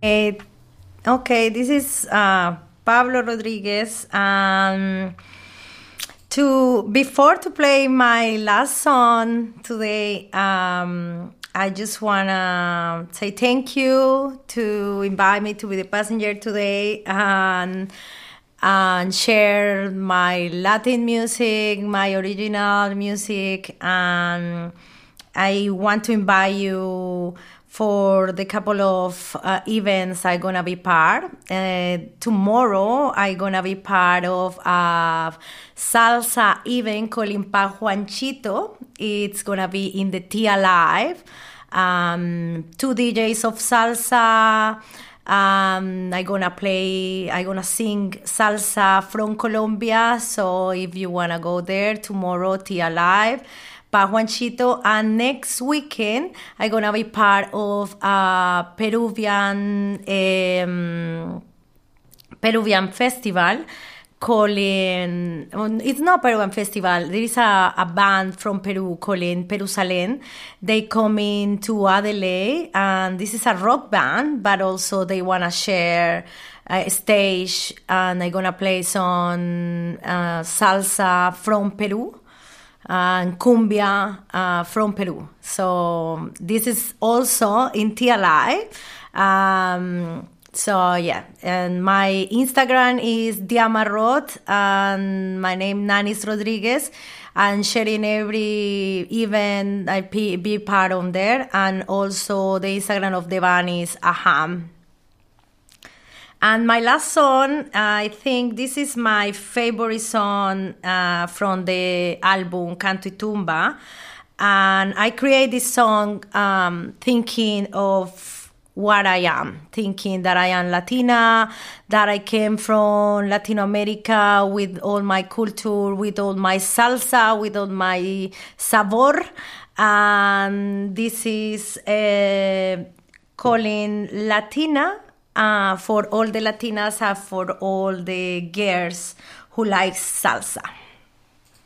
Eh, okay, this is Pablo Rodriguez. Before to play my last song today, I just wanna say thank you to invite me to be the passenger today and share my Latin music, my original music, and I want to invite you for the couple of events I'm gonna be part. Tomorrow I'm gonna be part of a salsa event called Impa Juanchito. It's gonna be in the Tia Live. Two DJs of salsa. I'm gonna sing salsa from Colombia. So if you wanna go there tomorrow, Tia Live. Juanchito, and next weekend I'm gonna be part of a Peruvian festival calling. It's not Peruvian festival. There is a band from Peru calling Perusalen. They come in to Adelaide, and this is a rock band, but also they wanna share a stage, and they're gonna play some salsa from Peru and cumbia from Peru. So this is also in TLI. So yeah, and my Instagram is Diamarrot, and my name Nanis Rodriguez, and sharing every event I be part of there, and also the Instagram of the band is Aham. And my last song, I think this is my favorite song from the album Canto y Tumba. And I create this song thinking of what I am, thinking that I am Latina, that I came from Latin America with all my culture, with all my salsa, with all my sabor. And this is calling Latina. For all the Latinas and for all the girls who like salsa.